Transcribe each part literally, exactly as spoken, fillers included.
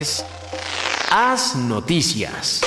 Haz Noticias.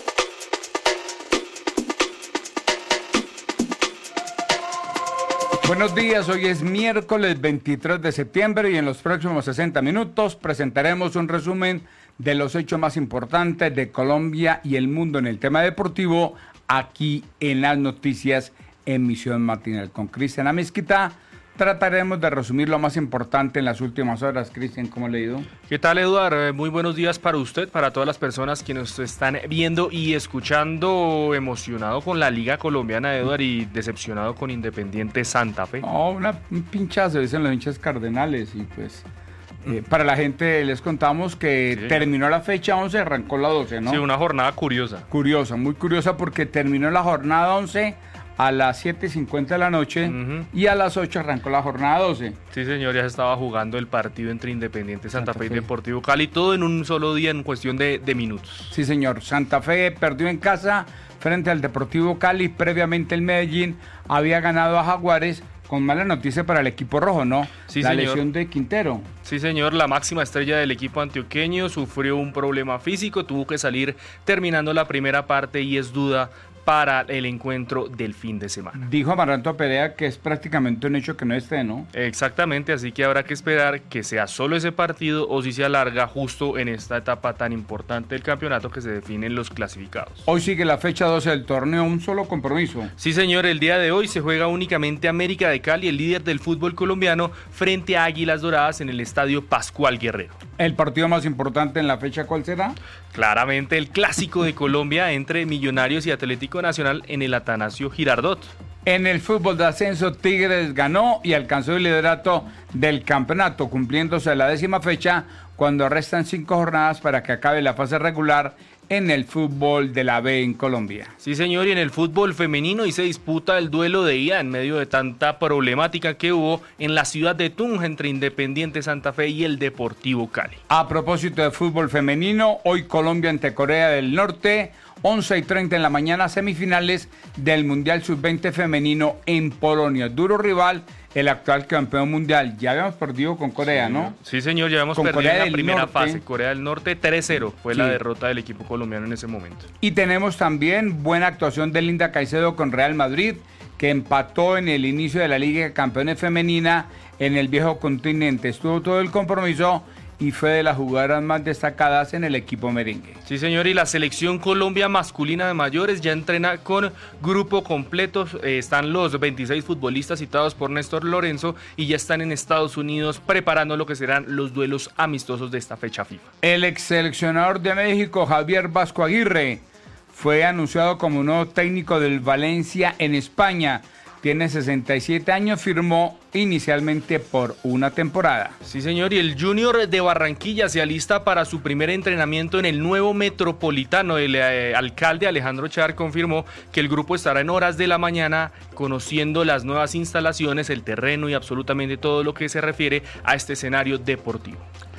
Buenos días, hoy es miércoles veintitrés de septiembre y en los próximos sesenta minutos presentaremos un resumen de los hechos más importantes de Colombia y el mundo en el tema deportivo aquí en Las Noticias, emisión matinal. Con Cristian Amezquita trataremos de resumir lo más importante en las últimas horas. Cristian, ¿cómo le ha ido? ¿Qué tal, Eduardo? Muy buenos días para usted, para todas las personas que nos están viendo y escuchando. Emocionado con la Liga Colombiana, Eduardo, y decepcionado con Independiente Santa Fe. No, una, un pinchazo, dicen los hinchas cardenales. Y pues, eh, para la gente les contamos que sí. terminó la fecha once, arrancó la doce, ¿no? Sí, una jornada curiosa. Curiosa, muy curiosa, porque terminó la jornada once a las siete y cincuenta de la noche, uh-huh. y a las ocho arrancó la jornada doce. Sí, señor, ya se estaba jugando el partido entre Independiente Santa, Santa Fe y Deportivo Cali, todo en un solo día, en cuestión de, de minutos. Sí, señor, Santa Fe perdió en casa frente al Deportivo Cali. Previamente el Medellín había ganado a Jaguares, con mala noticia para el equipo rojo, ¿no? Sí, la señor. lesión de Quintero. Sí, señor, la máxima estrella del equipo antioqueño sufrió un problema físico, tuvo que salir terminando la primera parte y es duda para el encuentro del fin de semana. Dijo Amaranto Perea que es prácticamente un hecho que no esté, ¿no? Exactamente, así que habrá que esperar que sea solo ese partido o si se alarga justo en esta etapa tan importante del campeonato que se definen los clasificados. Hoy sigue la fecha doce del torneo, un solo compromiso. Sí, señor, el día de hoy se juega únicamente América de Cali, el líder del fútbol colombiano, frente a Águilas Doradas en el estadio Pascual Guerrero. ¿El partido más importante en la fecha cuál será? Claramente el clásico de Colombia entre Millonarios y Atlético Nacional en el Atanasio Girardot. En el fútbol de ascenso, Tigres ganó y alcanzó el liderato del campeonato, cumpliéndose la décima fecha cuando restan cinco jornadas para que acabe la fase regular en el fútbol de la B en Colombia. Sí, señor, y en el fútbol femenino y se disputa el duelo de ida en medio de tanta problemática que hubo en la ciudad de Tunja entre Independiente Santa Fe y el Deportivo Cali. A propósito de fútbol femenino, hoy Colombia ante Corea del Norte, once y treinta en la mañana, semifinales del Mundial sub veinte femenino en Polonia. Duro rival, el actual campeón mundial. Ya habíamos perdido con Corea, sí, ¿no? Sí, señor, ya habíamos con perdido Corea en la primera Norte. fase. Corea del Norte tres cero fue sí. la derrota del equipo colombiano en ese momento. Y tenemos también buena actuación de Linda Caicedo con Real Madrid, que empató en el inicio de la Liga de Campeones Femenina en el viejo continente. Estuvo todo el compromiso y fue de las jugadoras más destacadas en el equipo merengue. Sí, señor, y la selección Colombia masculina de mayores ya entrena con grupo completo. Eh, están los veintiséis futbolistas citados por Néstor Lorenzo y ya están en Estados Unidos preparando lo que serán los duelos amistosos de esta fecha FIFA. El ex seleccionador de México, Javier Vasco Aguirre, fue anunciado como nuevo técnico del Valencia en España. Tiene sesenta y siete años, firmó inicialmente por una temporada. Sí, señor, y el Junior de Barranquilla se alista para su primer entrenamiento en el nuevo Metropolitano. El eh, alcalde Alejandro Char confirmó que el grupo estará en horas de la mañana conociendo las nuevas instalaciones, el terreno y absolutamente todo lo que se refiere a este escenario deportivo.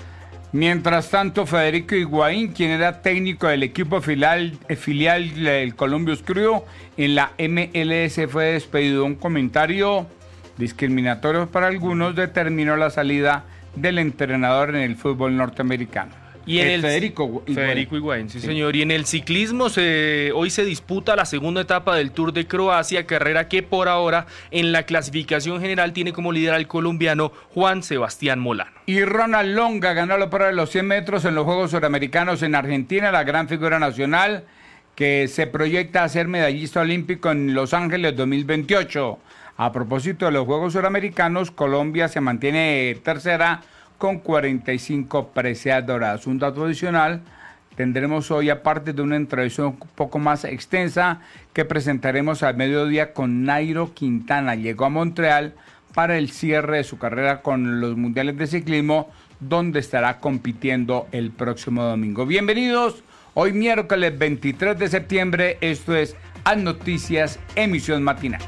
Mientras tanto, Federico Higuaín, quien era técnico del equipo filial, filial del Columbus Crew en la M L S, fue despedido. Un comentario discriminatorio para algunos determinó la salida del entrenador en el fútbol norteamericano. Y en el Federico Higuaín. Federico Higuaín, sí, sí señor. Y en el ciclismo se, hoy se disputa la segunda etapa del Tour de Croacia, carrera que por ahora en la clasificación general tiene como líder al colombiano Juan Sebastián Molano. Y Ronald Longa ganó la prueba de los cien metros en los Juegos Suramericanos en Argentina, la gran figura nacional que se proyecta a ser medallista olímpico en Los Ángeles dos mil veintiocho. A propósito de los Juegos Suramericanos, Colombia se mantiene tercera con cuarenta y cinco preseas doradas. Un dato adicional, tendremos hoy, aparte de una entrevista un poco más extensa que presentaremos al mediodía con Nairo Quintana. Llegó a Montreal para el cierre de su carrera con los mundiales de ciclismo, donde estará compitiendo el próximo domingo. Bienvenidos, hoy miércoles veintitrés de septiembre, esto es Haz Noticias, emisión matinal.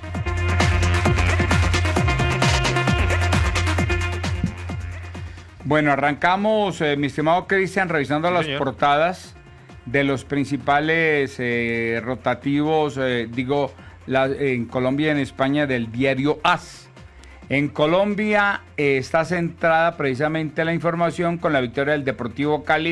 Bueno, arrancamos, eh, mi estimado Cristian, revisando sí, las señor. portadas de los principales eh, rotativos, eh, digo, la, en Colombia y en España, del diario AS. En Colombia eh, está centrada precisamente la información con la victoria del Deportivo Cali,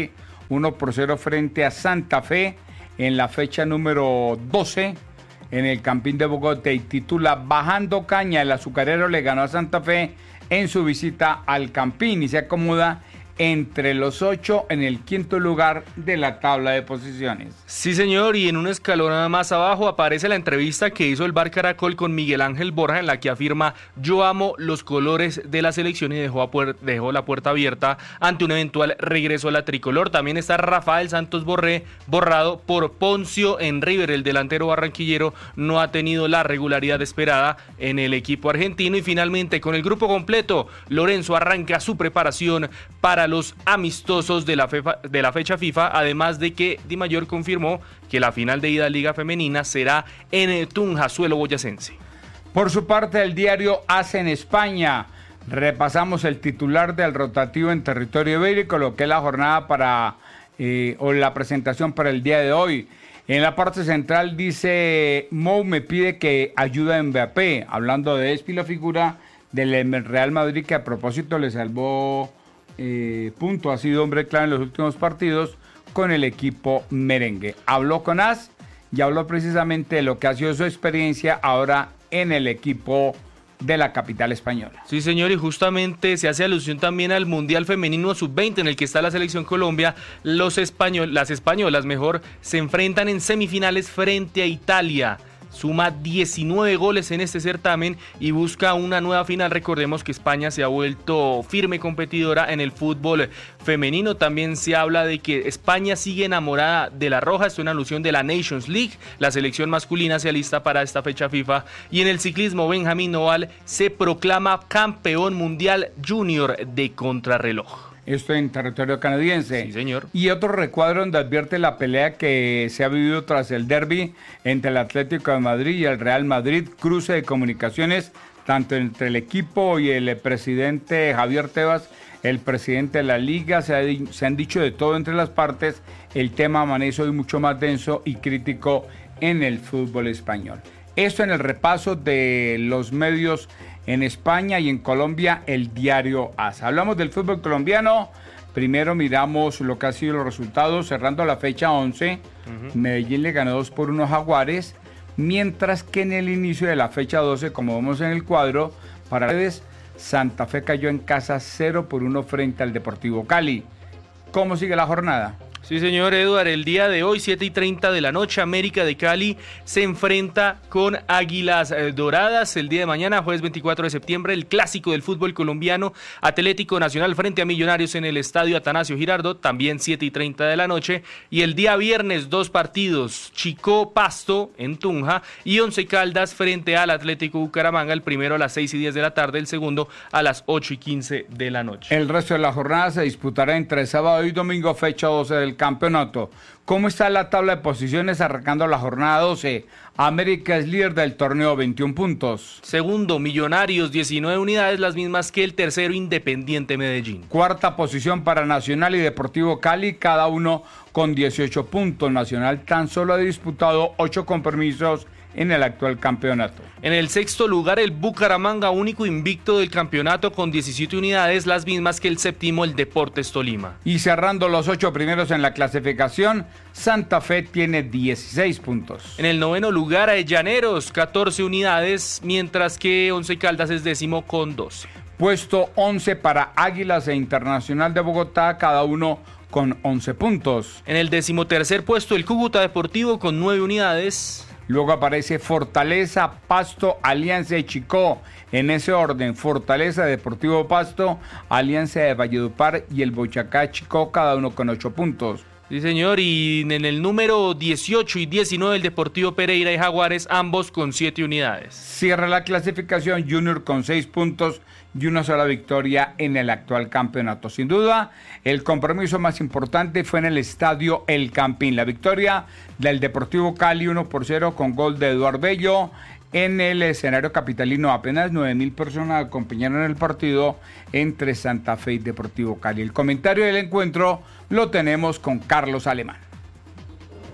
uno por cero frente a Santa Fe en la fecha número doce en el Campín de Bogotá, y titula Bajando Caña. El azucarero le ganó a Santa Fe en su visita al Campín y se acomoda entre los ocho en el quinto lugar de la tabla de posiciones. Sí, señor, y en un escalón más abajo aparece la entrevista que hizo el Bar Caracol con Miguel Ángel Borja, en la que afirma: yo amo los colores de la selección, y dejó, a puer- dejó la puerta abierta ante un eventual regreso a la tricolor. También está Rafael Santos Borré, borrado por Poncio en River. El delantero barranquillero no ha tenido la regularidad esperada en el equipo argentino. Y finalmente, con el grupo completo, Lorenzo arranca su preparación para los amistosos de la, fefa, de la fecha FIFA, además de que Di Mayor confirmó que la final de ida a Liga Femenina será en Tunja, suelo boyacense. Por su parte, el diario A S en España, repasamos el titular del rotativo en territorio ibérico, lo que es la jornada para, eh, o la presentación para el día de hoy. En la parte central dice: Mou me pide que ayude a Mbappé, hablando de Espi, la figura del Real Madrid, que a propósito le salvó Eh, punto, ha sido hombre clave en los últimos partidos con el equipo merengue. Habló con A S y habló precisamente de lo que ha sido su experiencia ahora en el equipo de la capital española. Sí, señor, y justamente se hace alusión también al Mundial Femenino sub veinte en el que está la selección Colombia. Los español, las españolas mejor se enfrentan en semifinales frente a Italia. Suma diecinueve goles en este certamen y busca una nueva final. Recordemos que España se ha vuelto firme competidora en el fútbol femenino. También se habla de que España sigue enamorada de la roja. Es una alusión de la Nations League. La selección masculina se alista para esta fecha FIFA. Y en el ciclismo, Benjamín Noval se proclama campeón mundial junior de contrarreloj. Esto en territorio canadiense. Sí, señor. Y otro recuadro donde advierte la pelea que se ha vivido tras el derbi entre el Atlético de Madrid y el Real Madrid. Cruce de comunicaciones tanto entre el equipo y el presidente Javier Tebas, el presidente de la liga. Se, ha, se han dicho de todo entre las partes. El tema amanece hoy mucho más denso y crítico en el fútbol español. Esto en el repaso de los medios en España, y en Colombia, el diario A S. Hablamos del fútbol colombiano. Primero miramos lo que han sido los resultados. Cerrando la fecha once, uh-huh. Medellín le ganó dos por uno a Jaguares, mientras que en el inicio de la fecha doce, como vemos en el cuadro, para ustedes, Santa Fe cayó en casa cero por uno frente al Deportivo Cali. ¿Cómo sigue la jornada? Sí, señor Eduard, el día de hoy, siete y treinta de la noche, América de Cali se enfrenta con Águilas Doradas. El día de mañana, jueves veinticuatro de septiembre, el clásico del fútbol colombiano, Atlético Nacional frente a Millonarios en el estadio Atanasio Girardot, también siete y treinta de la noche. Y el día viernes, dos partidos, Chicó Pasto en Tunja y Once Caldas frente al Atlético Bucaramanga, el primero a las seis y diez de la tarde, el segundo a las ocho y quince de la noche. El resto de la jornada se disputará entre sábado y domingo, fecha doce del campeonato. ¿Cómo está la tabla de posiciones arrancando la jornada doce? América es líder del torneo, veintiún puntos. Segundo, Millonarios, diecinueve unidades, las mismas que el tercero, Independiente Medellín. Cuarta posición para Nacional y Deportivo Cali, cada uno con dieciocho puntos. Nacional tan solo ha disputado ocho compromisos en el actual campeonato. En el sexto lugar, el Bucaramanga, único invicto del campeonato con diecisiete unidades, las mismas que el séptimo, el Deportes Tolima. Y cerrando los ocho primeros en la clasificación, Santa Fe tiene dieciséis puntos. En el noveno lugar, Llaneros, catorce unidades, mientras que Once Caldas es décimo con doce. Puesto once para Águilas e Internacional de Bogotá, cada uno con once puntos. En el decimotercer puesto, el Cúcuta Deportivo con nueve unidades. Luego aparece Fortaleza, Pasto, Alianza y Chicó. En ese orden, Fortaleza, Deportivo Pasto, Alianza de Valledupar y el Boyacá Chicó, cada uno con ocho puntos. Sí, señor, y en el número dieciocho y diecinueve, el Deportivo Pereira y Jaguares, ambos con siete unidades. Cierra la clasificación Junior con seis puntos y una sola victoria en el actual campeonato. Sin duda, el compromiso más importante fue en el estadio El Campín. La victoria del Deportivo Cali uno por cero con gol de Eduardo Bello. En el escenario capitalino, apenas nueve mil personas acompañaron el partido entre Santa Fe y Deportivo Cali. El comentario del encuentro lo tenemos con Carlos Alemán.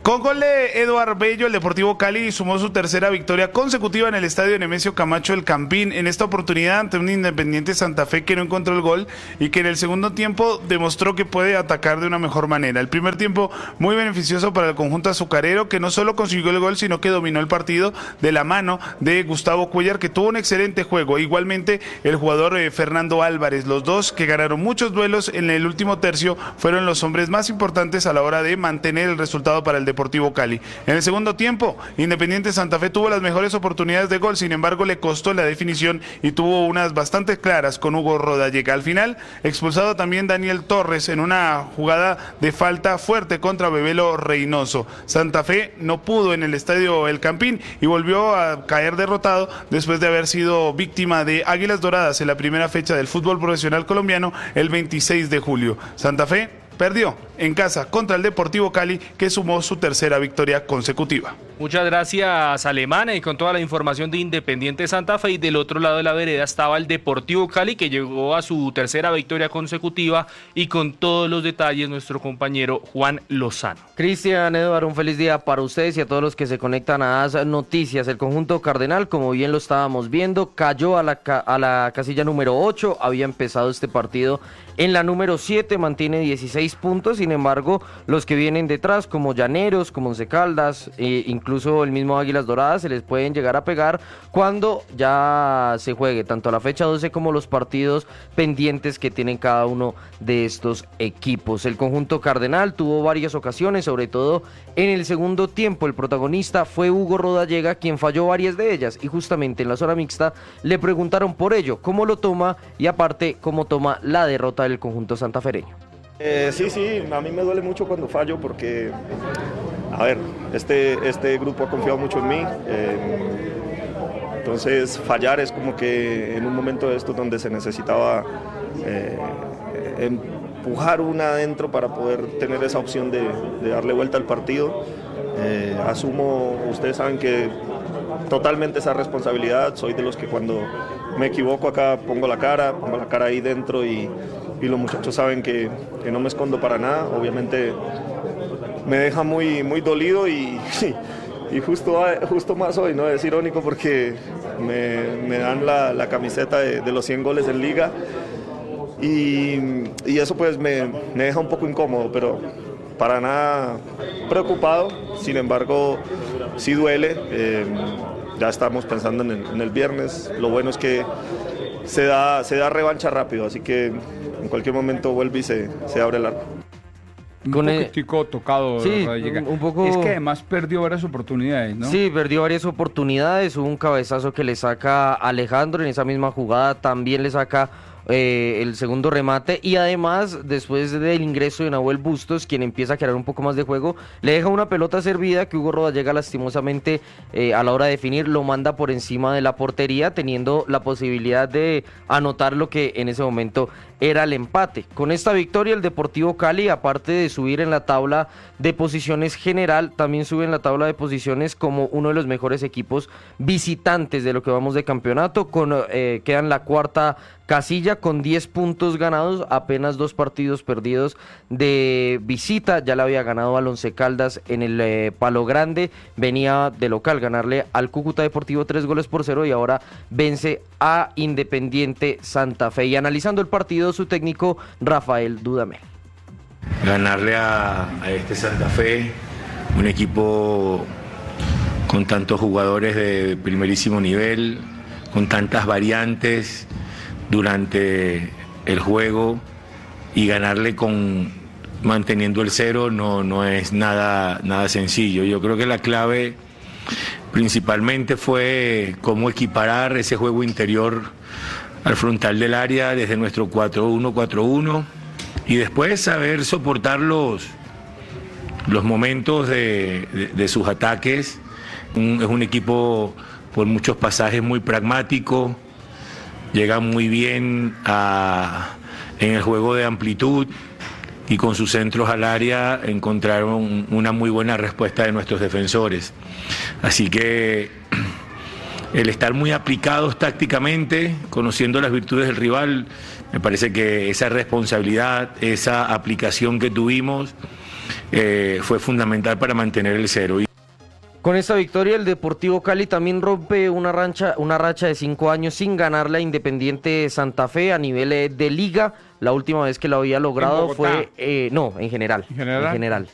Con gol de Eduard Bello, el Deportivo Cali sumó su tercera victoria consecutiva en el estadio Nemesio Camacho del Campín, en esta oportunidad ante un Independiente Santa Fe que no encontró el gol y que en el segundo tiempo demostró que puede atacar de una mejor manera. El primer tiempo muy beneficioso para el conjunto azucarero, que no solo consiguió el gol, sino que dominó el partido de la mano de Gustavo Cuellar, que tuvo un excelente juego. Igualmente el jugador eh, Fernando Álvarez. Los dos, que ganaron muchos duelos en el último tercio, fueron los hombres más importantes a la hora de mantener el resultado para el Deportivo Cali. En el segundo tiempo, Independiente Santa Fe tuvo las mejores oportunidades de gol, sin embargo le costó la definición y tuvo unas bastante claras con Hugo Rodallega. Al final, expulsado también Daniel Torres en una jugada de falta fuerte contra Bebelo Reynoso. Santa Fe no pudo en el estadio El Campín y volvió a caer derrotado después de haber sido víctima de Águilas Doradas en la primera fecha del fútbol profesional colombiano el veintiséis de julio. Santa Fe perdió en casa contra el Deportivo Cali, que sumó su tercera victoria consecutiva. Muchas gracias, Alemana, y con toda la información de Independiente Santa Fe. Y del otro lado de la vereda estaba el Deportivo Cali, que llegó a su tercera victoria consecutiva, y con todos los detalles nuestro compañero Juan Lozano. Cristian, Eduardo, un feliz día para ustedes y a todos los que se conectan a las noticias. El conjunto cardenal, como bien lo estábamos viendo, cayó a la, ca a la casilla número ocho, había empezado este partido en la número siete, mantiene dieciséis puntos. Sin embargo, los que vienen detrás, como Llaneros, como Once Caldas, e incluso el mismo Águilas Doradas, se les pueden llegar a pegar cuando ya se juegue tanto la fecha doce como los partidos pendientes que tienen cada uno de estos equipos. El conjunto cardenal tuvo varias ocasiones, sobre todo en el segundo tiempo. El protagonista fue Hugo Rodallega, quien falló varias de ellas, y justamente en la zona mixta le preguntaron por ello, cómo lo toma y aparte cómo toma la derrota del conjunto santafereño. Eh, sí, sí, a mí me duele mucho cuando fallo porque, a ver, este, este grupo ha confiado mucho en mí, eh, entonces fallar es como que en un momento de esto donde se necesitaba eh, empujar una adentro para poder tener esa opción de, de darle vuelta al partido. Eh, asumo, ustedes saben que totalmente esa responsabilidad, soy de los que cuando me equivoco acá pongo la cara, pongo la cara ahí dentro y... y los muchachos saben que, que no me escondo para nada. Obviamente me deja muy, muy dolido y, y justo, justo más hoy, ¿no? Es irónico porque me, me dan la, la camiseta de, de los cien goles en liga y, y eso pues me, me deja un poco incómodo, pero para nada preocupado. Sin embargo, sí duele. Eh, ya estamos pensando en el, en el viernes. Lo bueno es que se da, se da revancha rápido, así que en cualquier momento vuelve y se, se abre el arco. Un poquitico tocado. Sí, un, un poco... Es que además perdió varias oportunidades, ¿no? Sí, perdió varias oportunidades. Hubo un cabezazo que le saca Alejandro en esa misma jugada. También le saca eh, el segundo remate. Y además, después del ingreso de Nahuel Bustos, quien empieza a crear un poco más de juego, le deja una pelota servida que Hugo Rodallega lastimosamente eh, a la hora de definir lo manda por encima de la portería, teniendo la posibilidad de anotar lo que en ese momento era el empate. Con esta victoria el Deportivo Cali, aparte de subir en la tabla de posiciones general, también sube en la tabla de posiciones como uno de los mejores equipos visitantes de lo que vamos de campeonato, con eh, quedan la cuarta casilla con diez puntos ganados, apenas dos partidos perdidos de visita. Ya le había ganado al Once Caldas en el eh, Palo Grande, venía de local ganarle al Cúcuta Deportivo tres goles por cero y ahora vence a Independiente Santa Fe. Y analizando el partido, su técnico Rafael Dudamel. Ganarle a, a este Santa Fe, un equipo con tantos jugadores de primerísimo nivel, con tantas variantes durante el juego, y ganarle con manteniendo el cero no, no es nada, nada sencillo. Yo creo que la clave principalmente fue cómo equiparar ese juego interior al frontal del área desde nuestro cuatro uno cuatro uno y después saber soportar los, los momentos de, de, de sus ataques. Un, es un equipo por muchos pasajes muy pragmático, llega muy bien a, en el juego de amplitud, y con sus centros al área encontraron una muy buena respuesta de nuestros defensores. Así que el estar muy aplicados tácticamente, conociendo las virtudes del rival, me parece que esa responsabilidad, esa aplicación que tuvimos eh, fue fundamental para mantener el cero. Y con esta victoria, el Deportivo Cali también rompe una, rancha, una racha de cinco años sin ganar la Independiente Santa Fe a nivel eh, de liga. La última vez que lo había logrado Bogotá? fue, eh, no, en general, ¿En general? en general.